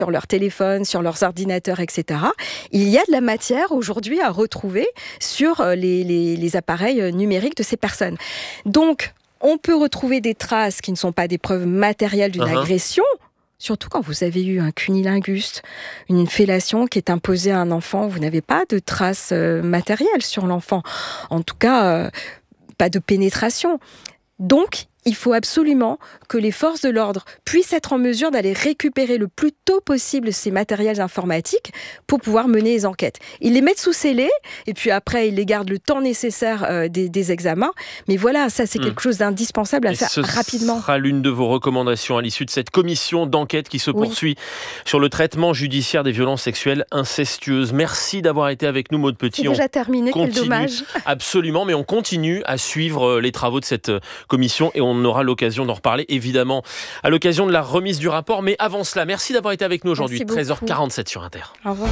sur leur téléphone, sur leurs ordinateurs, etc. Il y a de la matière aujourd'hui à retrouver sur les appareils numériques de ces personnes. Donc, on peut retrouver des traces qui ne sont pas des preuves matérielles d'une agression, surtout quand vous avez eu un cunilingus, une fellation qui est imposée à un enfant, vous n'avez pas de traces matérielles sur l'enfant. En tout cas, pas de pénétration. Donc, il faut absolument que les forces de l'ordre puissent être en mesure d'aller récupérer le plus tôt possible ces matériels informatiques pour pouvoir mener les enquêtes. Ils les mettent sous scellés et puis après, ils les gardent le temps nécessaire des examens. Mais voilà, ça, c'est quelque chose d'indispensable à faire rapidement. Ce sera l'une de vos recommandations à l'issue de cette commission d'enquête qui se poursuit sur le traitement judiciaire des violences sexuelles incestueuses. Merci d'avoir été avec nous, Maude Petit. C'est déjà terminé, quel dommage. Absolument, mais on continue à suivre les travaux de cette commission et on aura l'occasion d'en reparler, évidemment, à l'occasion de la remise du rapport. Mais avant cela, merci d'avoir été avec nous aujourd'hui. 13h47 sur Inter. Au revoir.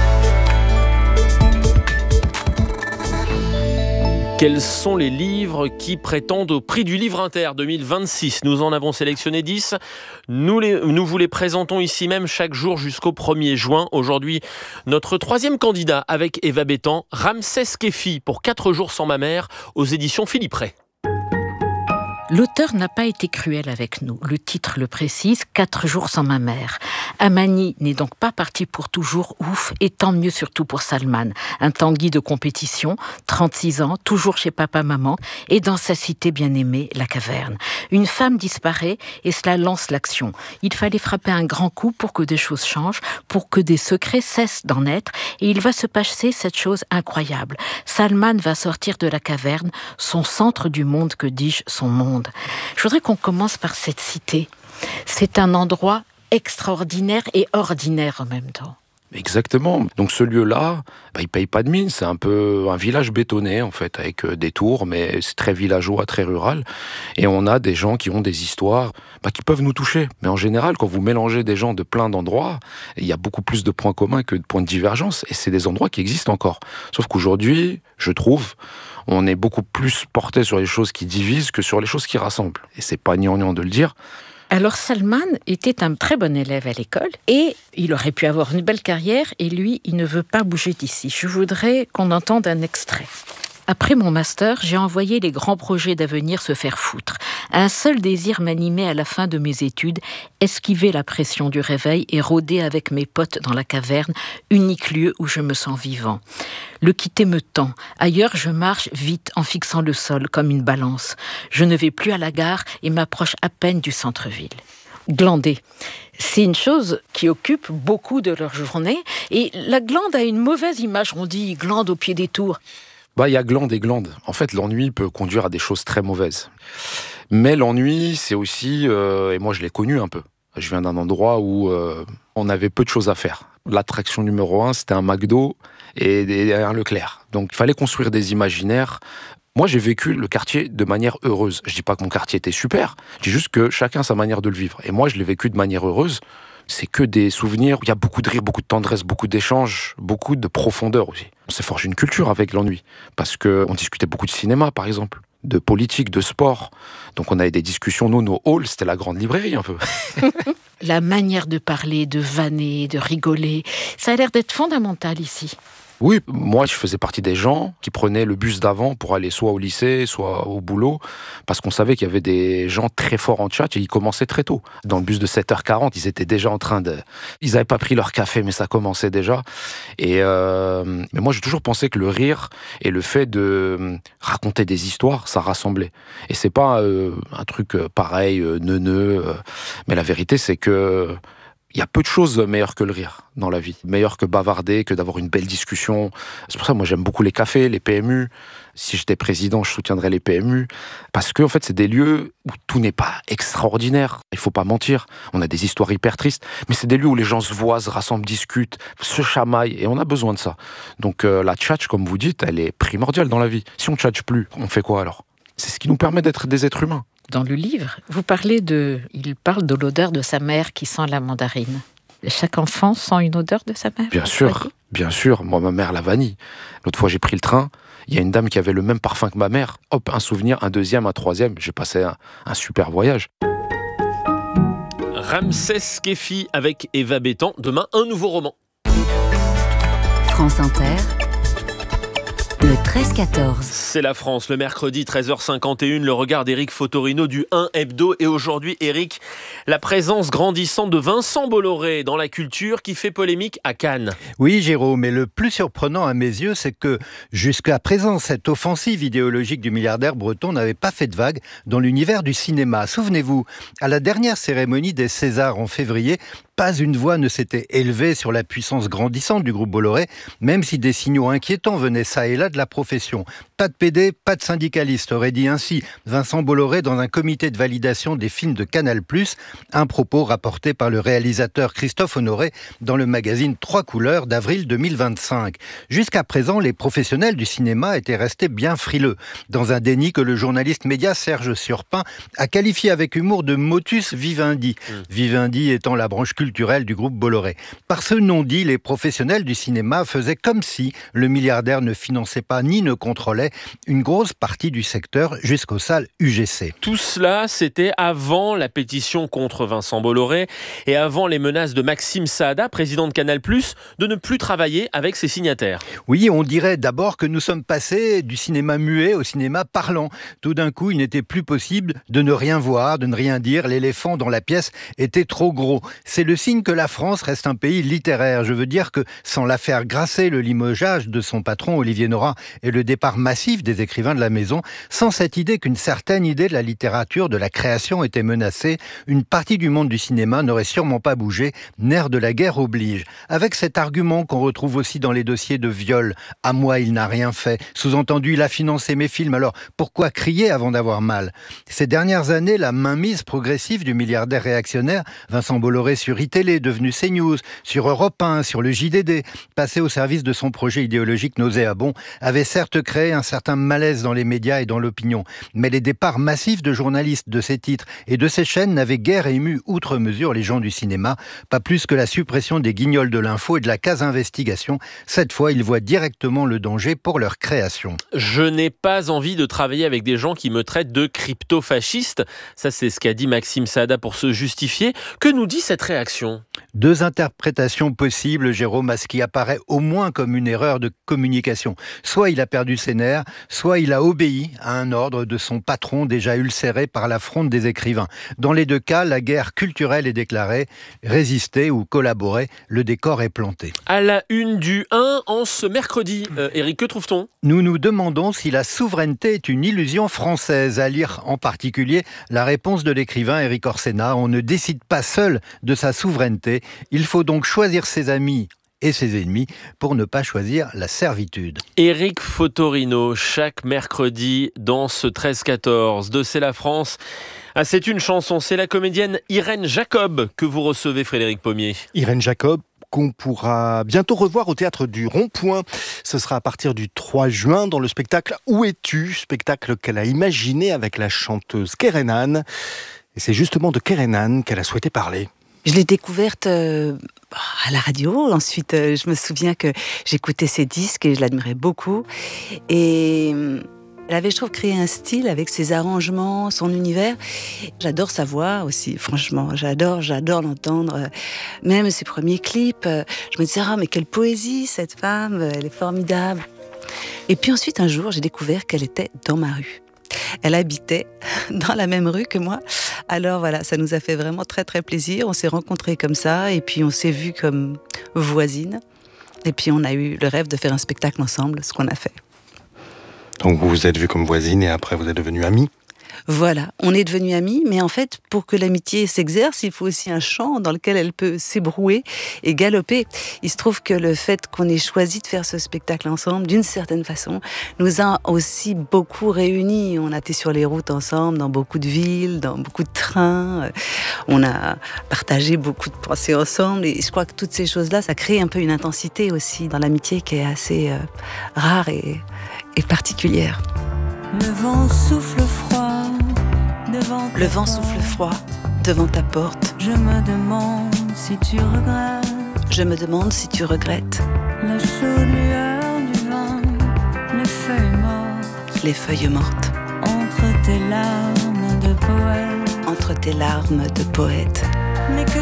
Quels sont les livres qui prétendent au prix du livre Inter 2026 ? Nous en avons sélectionné 10. Nous vous les présentons ici même chaque jour jusqu'au 1er juin. Aujourd'hui, notre 3e candidat avec Eva Bétan, Ramsès Kefi pour 4 jours sans ma mère aux éditions Philippe Ray. L'auteur n'a pas été cruel avec nous. Le titre le précise, 4 jours sans ma mère. Amani n'est donc pas parti pour toujours, ouf, et tant mieux surtout pour Salman. Un Tanguy de compétition, 36 ans, toujours chez papa-maman, et dans sa cité bien-aimée, la caverne. Une femme disparaît, et cela lance l'action. Il fallait frapper un grand coup pour que des choses changent, pour que des secrets cessent d'en être, et il va se passer cette chose incroyable. Salman va sortir de la caverne, son centre du monde, que dis-je, son monde. Je voudrais qu'on commence par cette cité. C'est un endroit extraordinaire et ordinaire en même temps. Exactement. Donc ce lieu-là, il paye pas de mine. C'est un peu un village bétonné, en fait, avec des tours, mais c'est très villageois, très rural. Et on a des gens qui ont des histoires qui peuvent nous toucher. Mais en général, quand vous mélangez des gens de plein d'endroits, il y a beaucoup plus de points communs que de points de divergence. Et c'est des endroits qui existent encore. Sauf qu'aujourd'hui, je trouve, on est beaucoup plus porté sur les choses qui divisent que sur les choses qui rassemblent. Et c'est pas gnangnan de le dire. Alors Salman était un très bon élève à l'école et il aurait pu avoir une belle carrière et lui, il ne veut pas bouger d'ici. Je voudrais qu'on entende un extrait. Après mon master, j'ai envoyé les grands projets d'avenir se faire foutre. Un seul désir m'animait à la fin de mes études, esquiver la pression du réveil et rôder avec mes potes dans la caverne, unique lieu où je me sens vivant. Le quitter me tend. Ailleurs, je marche vite en fixant le sol comme une balance. Je ne vais plus à la gare et m'approche à peine du centre-ville. Glander. C'est une chose qui occupe beaucoup de leur journée et la glande a une mauvaise image. On dit glande au pied des tours. Il y a glande et glande. En fait, l'ennui peut conduire à des choses très mauvaises. Mais l'ennui, c'est aussi, et moi je l'ai connu un peu. Je viens d'un endroit où on avait peu de choses à faire. L'attraction numéro 1, c'était un McDo et un Leclerc. Donc il fallait construire des imaginaires. Moi, j'ai vécu le quartier de manière heureuse. Je dis pas que mon quartier était super, je dis juste que chacun a sa manière de le vivre. Et moi, je l'ai vécu de manière heureuse. C'est que des souvenirs où il y a beaucoup de rire, beaucoup de tendresse, beaucoup d'échanges, beaucoup de profondeur aussi. On s'est forgé une culture avec l'ennui. Parce qu'on discutait beaucoup de cinéma, par exemple, de politique, de sport. Donc on avait des discussions, nous, nos halls, c'était la grande librairie un peu. La manière de parler, de vanner, de rigoler, ça a l'air d'être fondamental ici. Oui, moi je faisais partie des gens qui prenaient le bus d'avant pour aller soit au lycée, soit au boulot, parce qu'on savait qu'il y avait des gens très forts en tchatch et ils commençaient très tôt. Dans le bus de 7h40, ils étaient déjà en train de... Ils n'avaient pas pris leur café, mais ça commençait déjà. Mais moi j'ai toujours pensé que le rire et le fait de raconter des histoires, ça rassemblait. Et c'est pas un truc pareil, neuneux, mais la vérité c'est que... Il y a peu de choses meilleures que le rire dans la vie. Meilleur que bavarder, que d'avoir une belle discussion. C'est pour ça que moi j'aime beaucoup les cafés, les PMU. Si j'étais président, je soutiendrais les PMU. Parce que en fait, c'est des lieux où tout n'est pas extraordinaire. Il faut pas mentir. On a des histoires hyper tristes. Mais c'est des lieux où les gens se voient, se rassemblent, discutent, se chamaillent. Et on a besoin de ça. Donc la tchatch, comme vous dites, elle est primordiale dans la vie. Si on ne tchatche plus, on fait quoi alors ? C'est ce qui nous permet d'être des êtres humains. Dans le livre, il parle de l'odeur de sa mère qui sent la mandarine. Chaque enfant sent une odeur de sa mère. Bien sûr. Moi, ma mère, la vanille. L'autre fois, j'ai pris le train. Il y a une dame qui avait le même parfum que ma mère. Hop, un souvenir, un deuxième, un troisième. J'ai passé un super voyage. Ramsès Kefi avec Eva Bétan. Demain, un nouveau roman. France Inter, le 13-14. C'est la France, le mercredi 13h51, le regard d'Éric Fotorino du 1 Hebdo. Et aujourd'hui, Éric, la présence grandissante de Vincent Bolloré dans la culture qui fait polémique à Cannes. Oui, Jérôme, mais le plus surprenant à mes yeux, c'est que jusqu'à présent, cette offensive idéologique du milliardaire breton n'avait pas fait de vague dans l'univers du cinéma. Souvenez-vous, à la dernière cérémonie des Césars en février, pas une voix ne s'était élevée sur la puissance grandissante du groupe Bolloré, même si des signaux inquiétants venaient ça et là de la profession. Pas de PD, pas de syndicaliste, aurait dit ainsi Vincent Bolloré dans un comité de validation des films de Canal+, un propos rapporté par le réalisateur Christophe Honoré dans le magazine 3 couleurs d'avril 2025. Jusqu'à présent, les professionnels du cinéma étaient restés bien frileux, dans un déni que le journaliste média Serge Surpin a qualifié avec humour de motus vivendi. Vivendi étant la branche culturelle du groupe Bolloré. Par ce non-dit, les professionnels du cinéma faisaient comme si le milliardaire ne finançait pas ni ne contrôlait une grosse partie du secteur jusqu'aux salles UGC. Tout cela, c'était avant la pétition contre Vincent Bolloré et avant les menaces de Maxime Saada, président de Canal+, de ne plus travailler avec ses signataires. Oui, on dirait d'abord que nous sommes passés du cinéma muet au cinéma parlant. Tout d'un coup, il n'était plus possible de ne rien voir, de ne rien dire. L'éléphant dans la pièce était trop gros. C'est le signe que la France reste un pays littéraire. Je veux dire que sans l'affaire Grasset, le limogeage de son patron Olivier Nora et le départ massif des écrivains de la maison, sans cette idée qu'une certaine idée de la littérature, de la création était menacée, une partie du monde du cinéma n'aurait sûrement pas bougé, nerf de la guerre oblige. Avec cet argument qu'on retrouve aussi dans les dossiers de viol, à moi il n'a rien fait, sous-entendu il a financé mes films, alors pourquoi crier avant d'avoir mal? Ces dernières années, la mainmise progressive du milliardaire réactionnaire Vincent Bolloré sur iTélé, devenu CNews, sur Europe 1, sur le JDD, passé au service de son projet idéologique nauséabond, avait certes créé un certain malaise dans les médias et dans l'opinion. Mais les départs massifs de journalistes de ces titres et de ces chaînes n'avaient guère ému outre mesure les gens du cinéma, pas plus que la suppression des guignols de l'info et de la case investigation. Cette fois, ils voient directement le danger pour leur création. Je n'ai pas envie de travailler avec des gens qui me traitent de crypto-fasciste. Ça, c'est ce qu'a dit Maxime Saada pour se justifier. Que nous dit cette réaction ? Deux interprétations possibles, Jérôme, à ce qui apparaît au moins comme une erreur de communication. Soit il a perdu ses nerfs, soit il a obéi à un ordre de son patron déjà ulcéré par la fronde des écrivains. Dans les deux cas, la guerre culturelle est déclarée. Résister ou collaborer, le décor est planté. À la une du 1 en ce mercredi. Éric, que trouve-t-on ? Nous nous demandons si la souveraineté est une illusion française. À lire en particulier la réponse de l'écrivain Éric Orsena. On ne décide pas seul de sa souveraineté. Il faut donc choisir ses amis et ses ennemis pour ne pas choisir la servitude. Éric Fotorino, chaque mercredi dans ce 13-14 de C'est la France. Ah, c'est une chanson, c'est la comédienne Irène Jacob que vous recevez, Frédéric Pommier. Irène Jacob, qu'on pourra bientôt revoir au Théâtre du Rond-Point. Ce sera à partir du 3 juin dans le spectacle Où es-tu ? Spectacle qu'elle a imaginé avec la chanteuse Kerenan. Et c'est justement de Kerenan qu'elle a souhaité parler. Je l'ai découverte à la radio. Ensuite, je me souviens que j'écoutais ses disques et je l'admirais beaucoup. Et elle avait, je trouve, créé un style avec ses arrangements, son univers. J'adore sa voix aussi, franchement. J'adore l'entendre. Même ses premiers clips. Je me disais, mais quelle poésie, cette femme. Elle est formidable. Et puis ensuite, un jour, j'ai découvert qu'elle était dans ma rue. Elle habitait dans la même rue que moi. Alors voilà, ça nous a fait vraiment très très plaisir. On s'est rencontrés comme ça et puis on s'est vus comme voisines. Et puis on a eu le rêve de faire un spectacle ensemble, ce qu'on a fait. Donc vous vous êtes vus comme voisines et après vous êtes devenus amis ? Voilà, on est devenus amis, mais en fait, pour que l'amitié s'exerce, il faut aussi un champ dans lequel elle peut s'ébrouer et galoper. Il se trouve que le fait qu'on ait choisi de faire ce spectacle ensemble, d'une certaine façon, nous a aussi beaucoup réunis. On a été sur les routes ensemble, dans beaucoup de villes, dans beaucoup de trains. On a partagé beaucoup de pensées ensemble et je crois que toutes ces choses-là, ça crée un peu une intensité aussi dans l'amitié qui est assez rare et particulière. Le vent souffle froid. Le vent souffle froid devant ta porte. Je me demande si tu regrettes. Je me demande si tu regrettes. La chaude lueur du vent, les feuilles mortes. Les feuilles mortes. Entre tes larmes de poète. Entre tes larmes de poète. mais que